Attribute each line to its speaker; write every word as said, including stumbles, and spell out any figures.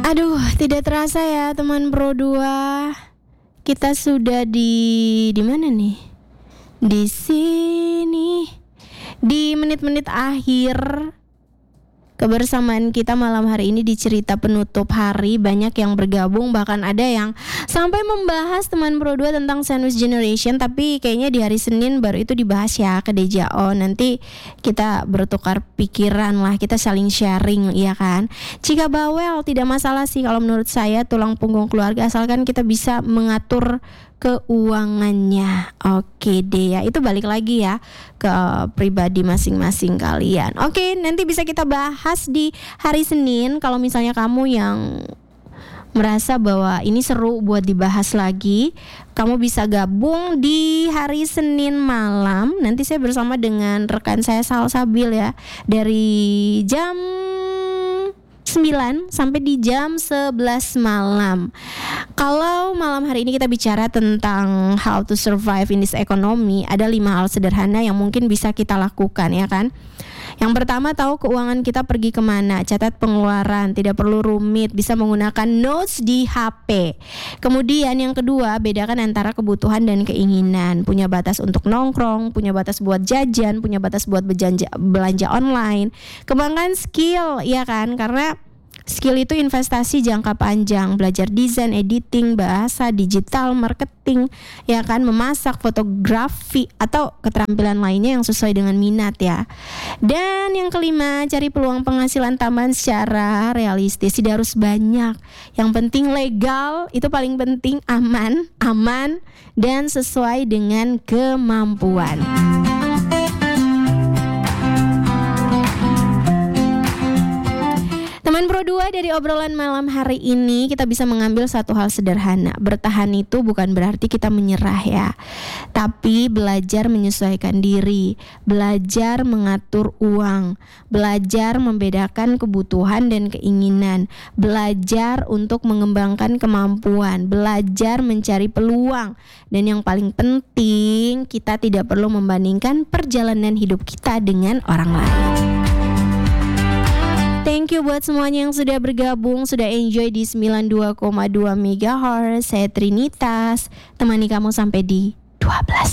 Speaker 1: Aduh, tidak terasa ya teman Pro dua. Kita sudah di di mana nih? Di sini. Di menit-menit akhir kebersamaan kita malam hari ini di cerita penutup hari. Banyak yang bergabung, bahkan ada yang sampai membahas teman Pro dua tentang Sandwich Generation. Tapi kayaknya di hari Senin baru itu dibahas ya ke D J O. Nanti kita bertukar pikiran lah, kita saling sharing, ya kan. Jika bawel tidak masalah sih kalau menurut saya, tulang punggung keluarga, asalkan kita bisa mengatur keuangannya. Oke deh ya, itu balik lagi ya ke pribadi masing-masing kalian. Oke, nanti bisa kita bahas di hari Senin. Kalau misalnya kamu yang merasa bahwa ini seru buat dibahas lagi, kamu bisa gabung di hari Senin malam. Nanti saya bersama dengan rekan saya Salsabil ya, dari jam sembilan sampai di jam sebelas malam. Kalau malam hari ini kita bicara tentang how to survive in this economy, ada lima hal sederhana yang mungkin bisa kita lakukan, ya kan. Yang pertama, tahu keuangan kita pergi kemana, catat pengeluaran, tidak perlu rumit, bisa menggunakan notes di H P. Kemudian yang kedua, bedakan antara kebutuhan dan keinginan. Punya batas untuk nongkrong, punya batas buat jajan, punya batas buat belanja, belanja online. Kembangkan skill, ya kan, karena skill itu investasi jangka panjang. Belajar desain, editing, bahasa, digital, marketing, ya kan, memasak, fotografi, atau keterampilan lainnya yang sesuai dengan minat ya. Dan yang kelima, cari peluang penghasilan tambahan secara realistis. Tidak harus banyak, yang penting legal, itu paling penting, aman, aman, dan sesuai dengan kemampuan. Teman Pro dua, dari obrolan malam hari ini kita bisa mengambil satu hal sederhana. Bertahan itu bukan berarti kita menyerah ya, tapi belajar menyesuaikan diri, belajar mengatur uang, belajar membedakan kebutuhan dan keinginan, belajar untuk mengembangkan kemampuan, belajar mencari peluang. Dan yang paling penting, kita tidak perlu membandingkan perjalanan hidup kita dengan orang lain. Thank you buat semuanya yang sudah bergabung, sudah enjoy di sembilan puluh dua koma dua megahertz. Saya Trinitas, temani kamu sampai di dua belas.